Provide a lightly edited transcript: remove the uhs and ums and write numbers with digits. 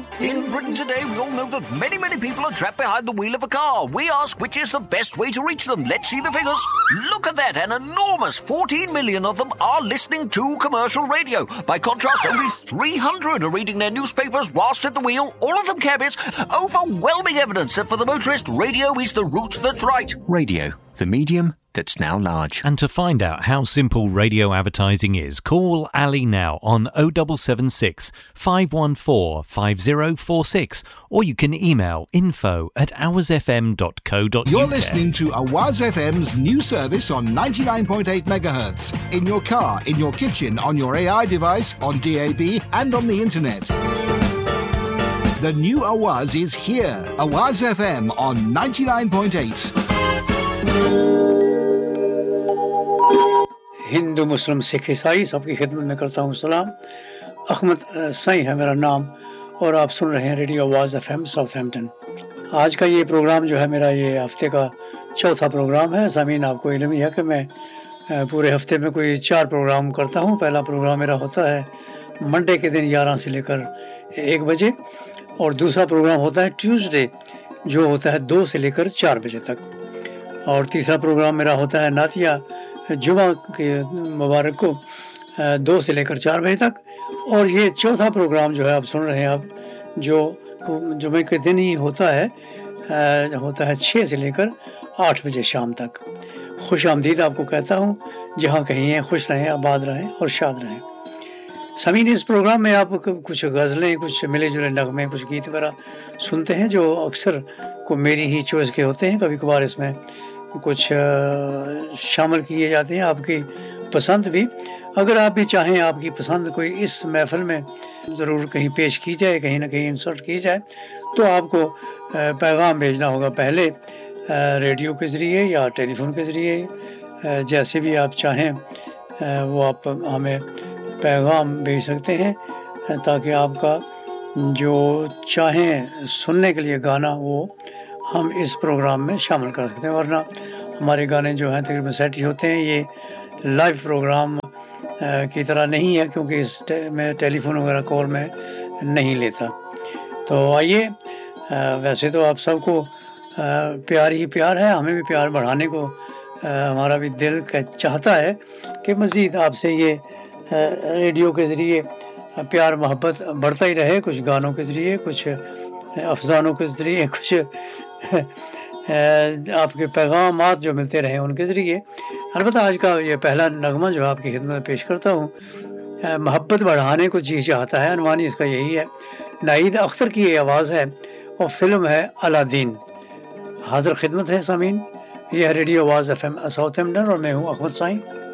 In Britain today, we all know that many people are trapped behind the wheel of a car. We ask which is the best way to reach them. Let's see the figures. Look at that, an enormous 14 million of them are listening to commercial radio. By contrast, only 300 are reading their newspapers whilst at the wheel, all of them cabbies. Overwhelming evidence that for the motorist, radio is the route that's right. Radio, the medium that's now large. And to find out how simple radio advertising is, call Ali now on 0776 514 5046, or you can email info@awazfm.co.uk. You're listening to Awaz FM's new service on 99.8 megahertz. In your car, in your kitchen, on your AI device, on DAB and on the internet. The new Awaz is here. Awaz FM on 99.8. Hindu मुस्लिम सिख ईसाई सबकी खिदमत में करता हूँ सलाम। अहमद साईं है मेरा नाम और आप सुन रहे हैं रेडियो आवाज़ एफएम साउथहैम्पटन। आज का ये प्रोग्राम जो है मेरा ये हफ्ते का चौथा प्रोग्राम है। सामीन आपको इल्म ही है कि मैं पूरे हफ्ते में कोई 4 प्रोग्राम करता हूँ। पहला प्रोग्राम मेरा होता है मंडे के दिन 11 से लेकर 1 बजे और दूसरा प्रोग्राम होता है ट्यूसडे जो होता है 2 से लेकर 4 बजे तक और तीसरा प्रोग्राम मेरा होता है नातिया जुमा के मुबारक को 2 से लेकर 4 बजे तक और ये चौथा प्रोग्राम जो है आप सुन रहे हैं आप जो जुमे के दिन ही होता है 6 से लेकर 8 बजे शाम तक। खुश आमदीद आपको कहता हूँ, जहाँ कहीं हैं खुश रहें, आबाद रहें और शाद रहें। समीन इस प्रोग्राम में आप कुछ गज़लें, कुछ मिले जुले नगमे, कुछ गीत वगैरह सुनते हैं जो अक्सर को मेरी ही चॉइस के होते हैं। कभी कभार इसमें कुछ शामिल किए जाते हैं आपकी पसंद भी। अगर आप भी चाहें आपकी पसंद कोई इस महफिल में ज़रूर कहीं पेश की जाए, कहीं ना कहीं इंसर्ट की जाए, तो आपको पैगाम भेजना होगा पहले रेडियो के ज़रिए या टेलीफोन के ज़रिए, जैसे भी आप चाहें वो आप हमें पैगाम भेज सकते हैं ताकि आपका जो चाहें सुनने के लिए गाना वो हम इस प्रोग्राम में शामिल कर सकते हैं। वरना हमारे गाने जो हैं तकरीबन सेट ही होते हैं। ये लाइव प्रोग्राम की तरह नहीं है क्योंकि मैं टेलीफोन वगैरह कॉल में नहीं लेता। तो आइए, वैसे तो आप सबको प्यार ही प्यार है, हमें भी प्यार बढ़ाने को हमारा भी दिल चाहता है कि मज़ीद आपसे ये रेडियो के ज़रिए प्यार मोहब्बत बढ़ता ही रहे, कुछ गानों के ज़रिए, कुछ अफसानों के ज़रिए, कुछ आपके पैगामात जो मिलते रहे उनके ज़रिए। अलबत्ता आज का ये पहला नगमा जो आपकी खिदमत में पेश करता हूँ मोहब्बत बढ़ाने को जी चाहता है, अनवानी इसका यही है। नाहिद अख्तर की ये आवाज़ है और फिल्म है अलादीन। हाज़िर खिदमत है सामीन, यह है रेडियो आवाज़ एफएम साउथहैम्पटन और मैं हूँ अहमद साईं।